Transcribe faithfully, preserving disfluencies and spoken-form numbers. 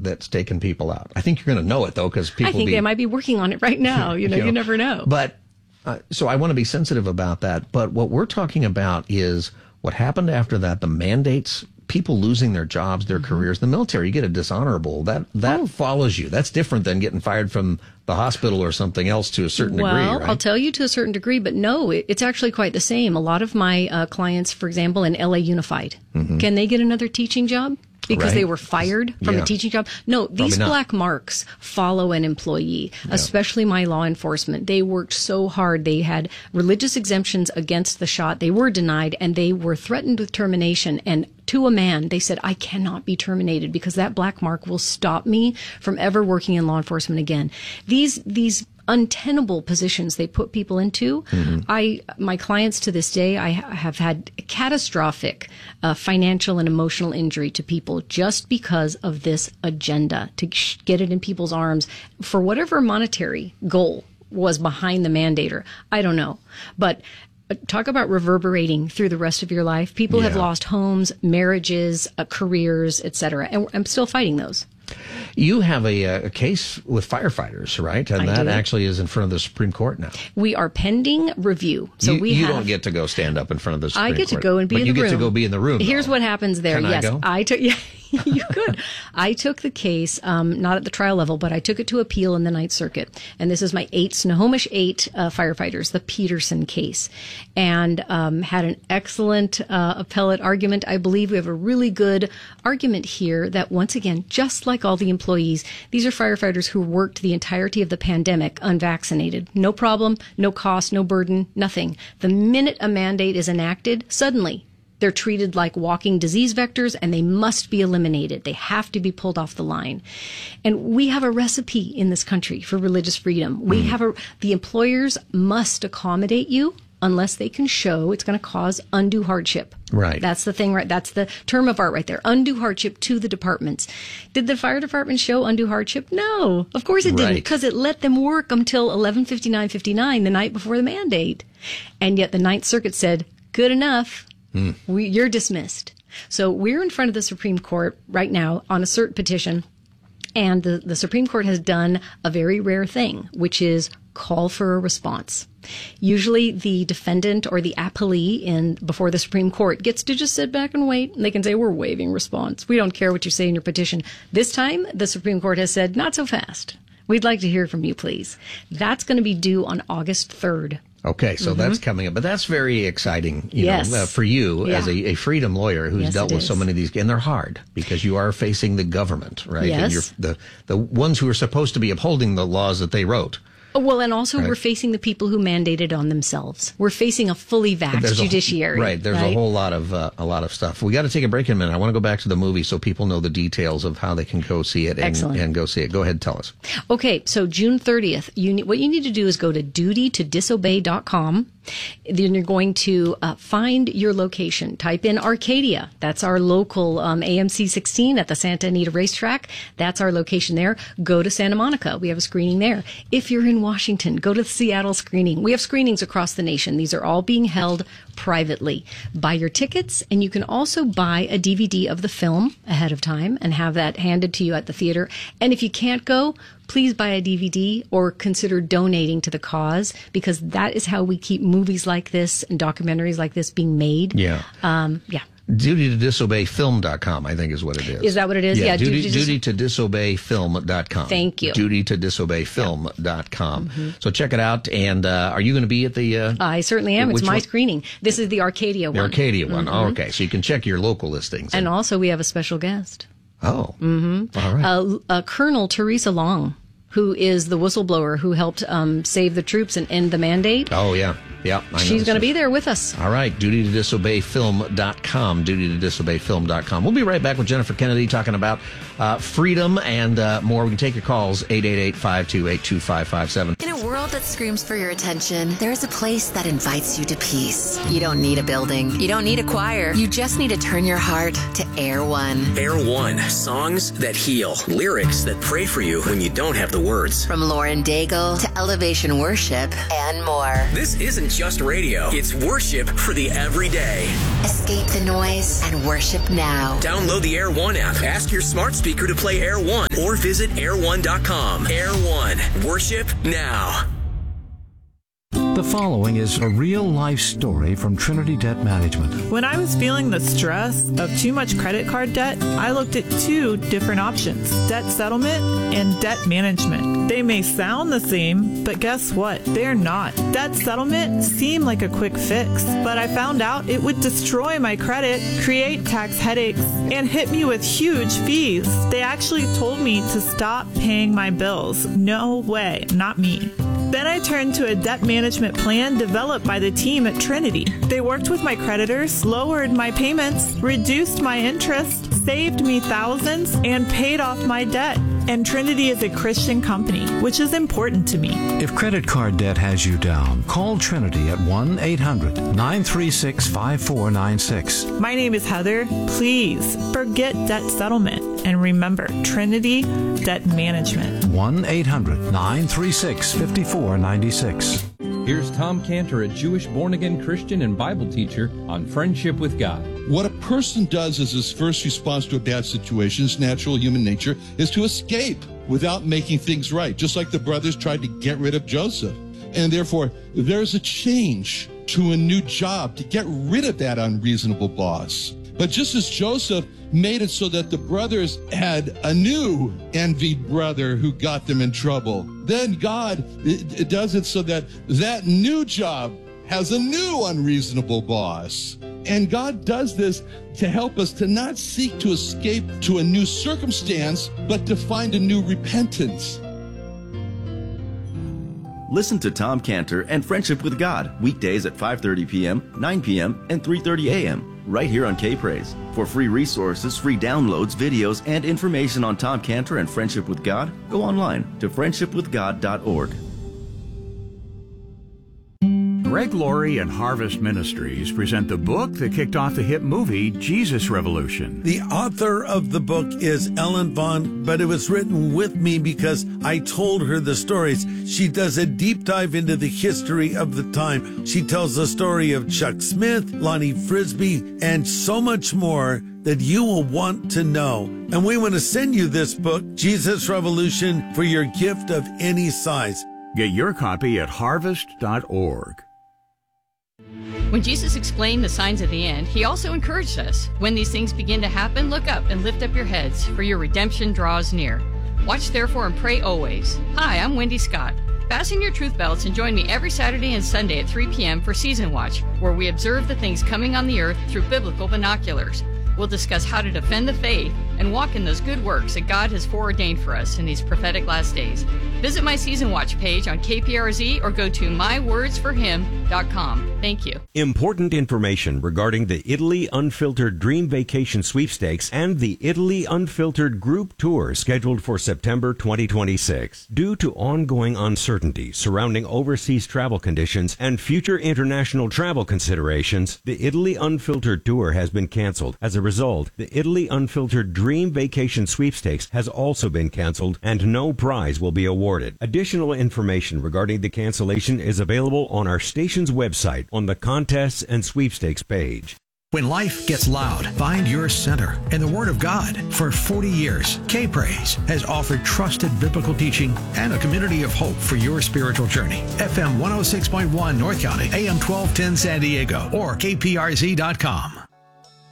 that's taken people out. I think you're going to know it, though, because people I think be, they might be working on it right now. You know, you, know, you never know. But uh, so I want to be sensitive about that. But what we're talking about is what happened after that, the mandates, people losing their jobs, their mm-hmm. careers. The military, you get a dishonorable. That that oh. follows you. That's different than getting fired from the hospital or something else to a certain well, degree, right? Well, I'll tell you to a certain degree, but no, it, it's actually quite the same. A lot of my uh, clients, for example, in L A Unified, mm-hmm. can they get another teaching job? Because right. they were fired from yeah. a teaching job? No, these black marks follow an employee, yeah. especially my law enforcement. They worked so hard. They had religious exemptions against the shot. They were denied, and they were threatened with termination. And to a man, they said, I cannot be terminated because that black mark will stop me from ever working in law enforcement again. These, these, untenable positions they put people into. Mm-hmm. I, my clients to this day, I have had catastrophic uh, financial and emotional injury to people just because of this agenda to get it in people's arms for whatever monetary goal was behind the mandator. I don't know. But talk about reverberating through the rest of your life. People yeah. have lost homes, marriages, uh, careers, et cetera. And I'm still fighting those. You have a, a case with firefighters, right? And I that do. actually is in front of the Supreme Court now. We are pending review. So you, we you have, don't get to go stand up in front of the Supreme Court. I get to go and be but in you the room. get to go be in the room. Here's though. what happens there. Can yes, I go? I took. Yeah, you could. I took the case, um, not at the trial level, but I took it to appeal in the Ninth Circuit. And this is my eight Snohomish eight uh, firefighters, the Peterson case, and um, had an excellent uh, appellate argument. I believe we have a really good argument here that once again, just like all the employees, these are firefighters who worked the entirety of the pandemic unvaccinated. No problem, no cost, no burden, nothing. The minute a mandate is enacted, suddenly they're treated like walking disease vectors and they must be eliminated. They have to be pulled off the line. And we have a recipe in this country for religious freedom. We have a, the employers must accommodate you unless they can show it's going to cause undue hardship. Right. That's the thing, right? That's the term of art right there. Undue hardship to the departments. Did the fire department show undue hardship? No, of course it didn't, because it let them work until eleven fifty-nine fifty-nine, the night before the mandate. And yet the Ninth Circuit said, good enough. Mm. We, you're dismissed. So we're in front of the Supreme Court right now on a cert petition. And the, the Supreme Court has done a very rare thing, which is call for a response. Usually the defendant or the appellee in before the Supreme Court gets to just sit back and wait. And they can say, we're waiving response. We don't care what you say in your petition. This time, the Supreme Court has said, not so fast. We'd like to hear from you, please. That's going to be due on August third. Okay, so mm-hmm. that's coming up. But that's very exciting, you yes. know, uh, for you yeah. as a, a freedom lawyer who's yes, dealt with so many of these. And they're hard because you are facing the government, right? Yes. And you're the, the ones who are supposed to be upholding the laws that they wrote. Well, and also right. we're facing the people who mandated on themselves. We're facing a fully vaxxed judiciary. A, right. There's right? a whole lot of uh, a lot of stuff. We got to take a break in a minute. I want to go back to the movie so people know the details of how they can go see it and, Excellent. and go see it. Go ahead, tell us. Okay, so June thirtieth. You need, what you need to do is go to duty to disobey dot com. Then you're going to uh, find your location. Type in Arcadia. That's our local um, A M C sixteen at the Santa Anita Racetrack. That's our location there. Go to Santa Monica. We have a screening there. If you're in Washington, go to the Seattle screening. We have screenings across the nation. These are all being held privately. Buy your tickets, and you can also buy a D V D of the film ahead of time and have that handed to you at the theater. And if you can't go, please buy a D V D or consider donating to the cause, because that is how we keep movies like this and documentaries like this being made. Yeah. Um, yeah. duty to disobey film dot com, I think is what it is. Is that what it is? Yeah, yeah duty, duty, duty to disobey film dot com. Thank you. duty to disobey film dot com. Mm-hmm. So check it out. And uh, are you going to be at the... Uh, I certainly am. It's my one? screening. This is the Arcadia the one. The Arcadia one. Mm-hmm. Oh, okay. So you can check your local listings. And, and also we have a special guest. Oh. Mm-hmm. All right. Uh, uh, Colonel Teresa Long, who is the whistleblower who helped um, save the troops and end the mandate. Oh, yeah. Yeah. I She's going to be there with us. All right. duty to disobey film dot com. duty to disobey film dot com. We'll be right back with Jennifer Kennedy talking about uh, freedom and uh, more. We can take your calls, eight eight eight, five two eight, two five five seven. In a world world that screams for your attention, there's a place that invites you to peace. You don't need a building. You don't need a choir. You just need to turn your heart to Air One. Air One. Songs that heal. Lyrics that pray for you when you don't have the words. From Lauren Daigle to Elevation Worship and more. This isn't just radio. It's worship for the everyday. Escape the noise and worship now. Download the Air One app. Ask your smart speaker to play Air One or visit air one dot com. Air One. Worship now. The following is a real-life story from Trinity Debt Management. When I was feeling the stress of too much credit card debt, I looked at two different options, debt settlement and debt management. They may sound the same, but guess what? They're not. Debt settlement seemed like a quick fix, but I found out it would destroy my credit, create tax headaches, and hit me with huge fees. They actually told me to stop paying my bills. No way, not me. Then I turned to a debt management plan developed by the team at Trinity. They worked with my creditors, lowered my payments, reduced my interest, saved me thousands, and paid off my debt. And Trinity is a Christian company, which is important to me. If credit card debt has you down, call Trinity at one eight hundred nine three six five four nine six. My name is Heather. Please forget debt settlement and remember Trinity Debt Management. one eight hundred nine three six five four nine six. Here's Tom Cantor, a Jewish born-again Christian and Bible teacher on Friendship with God. What a person does as his first response to a bad situation, his natural human nature, is to escape without making things right, just like the brothers tried to get rid of Joseph. And therefore, there's a change to a new job to get rid of that unreasonable boss. But just as Joseph made it so that the brothers had a new envied brother who got them in trouble, then God it, it does it so that that new job has a new unreasonable boss. And God does this to help us to not seek to escape to a new circumstance, but to find a new repentance. Listen to Tom Cantor and Friendship with God weekdays at five thirty p.m., nine p.m., and three thirty a.m. right here on K-Praise. For free resources, free downloads, videos, and information on Tom Cantor and Friendship with God, go online to friendship with god dot org. Greg Laurie and Harvest Ministries present the book that kicked off the hit movie Jesus Revolution. The author of the book is Ellen Vaughn, but it was written with me because I told her the stories. She does a deep dive into the history of the time. She tells the story of Chuck Smith, Lonnie Frisbee, and so much more that you will want to know. And we want to send you this book, Jesus Revolution, for your gift of any size. Get your copy at harvest dot org. When Jesus explained the signs of the end, he also encouraged us. When these things begin to happen, look up and lift up your heads, for your redemption draws near. Watch therefore and pray always. Hi, I'm Wendy Scott. Fasten your truth belts and join me every Saturday and Sunday at three p.m. for Season Watch, where we observe the things coming on the earth through biblical binoculars. We'll discuss how to defend the faith and walk in those good works that God has foreordained for us in these prophetic last days. Visit my Season Watch page on K P R Z or go to my words for him dot com. Thank you. Important information regarding the Italy Unfiltered Dream Vacation Sweepstakes and the Italy Unfiltered Group Tour scheduled for September twenty twenty-six. Due to ongoing uncertainty surrounding overseas travel conditions and future international travel considerations, the Italy Unfiltered Tour has been canceled. As a result, the Italy Unfiltered Dream Vacation Sweepstakes has also been canceled and no prize will be awarded. Additional information regarding the cancellation is available on our station's website on the Contests and Sweepstakes page. When life gets loud, find your center in the Word of God. For forty years, K-Praise has offered trusted biblical teaching and a community of hope for your spiritual journey. F M one oh six point one North County, A M twelve ten San Diego, or K P R Z dot com.